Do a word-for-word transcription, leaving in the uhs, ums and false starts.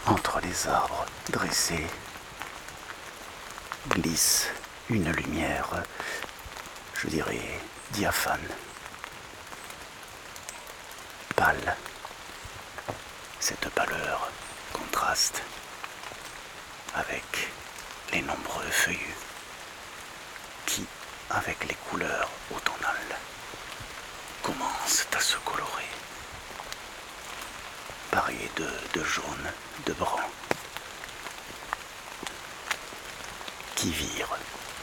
Entre les arbres dressés glisse une lumière, je dirais, diaphane, pâle. Cette pâleur contraste avec les nombreux feuillus qui, avec les couleurs automnales, commencent à se colorer, parés de, de jaune, de brun, qui virent